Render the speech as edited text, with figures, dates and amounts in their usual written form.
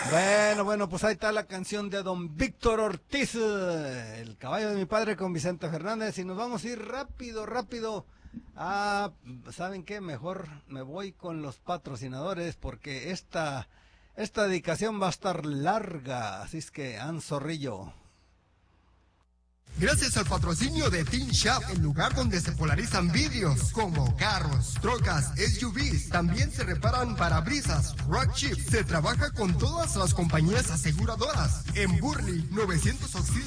Bueno, pues ahí está la canción de don Víctor Ortiz, el caballo de mi padre con Vicente Fernández. Y nos vamos a ir rápido. ¿Saben qué? Mejor me voy con los patrocinadores porque esta dedicación va a estar larga. Así es que, Zorrillo. Gracias al patrocinio de Team Shop, el lugar donde se polarizan vidrios como carros, trocas, SUVs. También se reparan parabrisas, rock chips. Se trabaja con todas las compañías aseguradoras. En Burley, 900 Occidente.